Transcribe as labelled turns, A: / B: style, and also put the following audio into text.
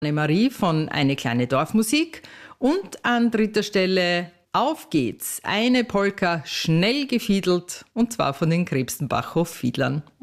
A: Annemarie von Eine kleine Dorfmusik und an dritter Stelle Auf geht's, eine Polka schnell gefiedelt und zwar von den Krebstenbachhof Fiedlern.